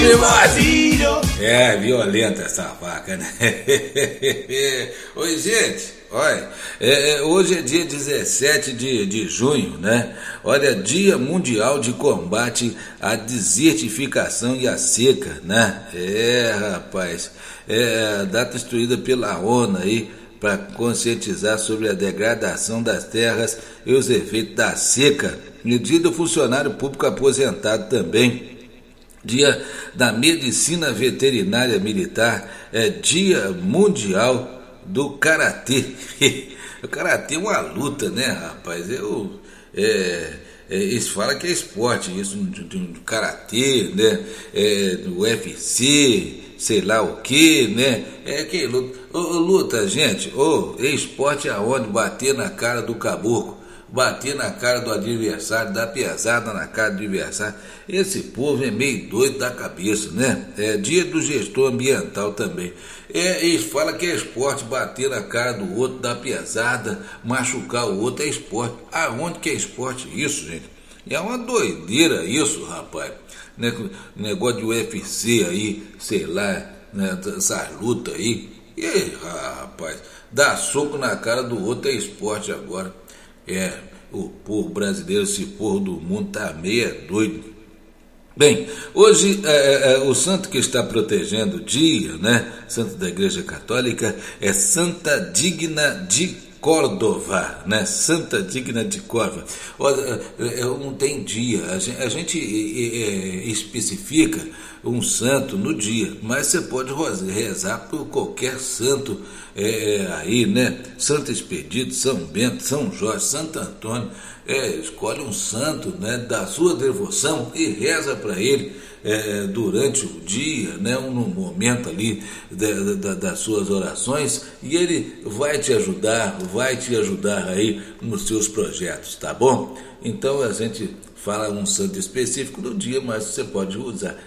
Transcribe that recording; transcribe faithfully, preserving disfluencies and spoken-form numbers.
É, violenta essa faca, né? Oi, gente, olha, é, é, hoje é dia dezessete de, de junho, né? Olha, Dia Mundial de Combate à Desertificação e à Seca, né? É, rapaz, é data instituída pela ONU aí para conscientizar sobre a degradação das terras e os efeitos da seca. E dia do funcionário público aposentado também. Dia da Medicina Veterinária Militar, é Dia Mundial do Karatê. O Karatê é uma luta, né, rapaz? Eu, é, é, eles falam que é esporte, isso do, do Karatê, né? É, do U F C, sei lá o que, né? É que luta, ô, luta gente, ô, é esporte aonde bater na cara do caboclo, bater na cara do adversário, dar pesada na cara do adversário. Esse povo é meio doido da cabeça, né? É dia do gestor ambiental também. É, eles falam que é esporte, bater na cara do outro, dar pesada, machucar o outro, é esporte. Aonde que é esporte isso, gente? É uma doideira isso, rapaz. Negócio de U F C aí, sei lá, né, essa luta aí. E aí, rapaz, dar soco na cara do outro é esporte agora. É, o povo brasileiro, esse povo do mundo tá meio doido. Bem, hoje é, é, o santo que está protegendo o dia, né, santo da Igreja Católica, é Santa Digna de Córdova, né? Santa Digna de Córdova. Olha, não tem dia, a gente, a gente é, especifica um santo no dia, mas você pode rezar por qualquer santo é, aí, né? Santo Expedito, São Bento, São Jorge, Santo Antônio. É, escolhe um santo, né, da sua devoção e reza para ele é, durante o dia, né, um momento ali da, da, das suas orações, e ele vai te ajudar, vai te ajudar aí nos seus projetos, tá bom? Então a gente fala um santo específico do dia, mas você pode usar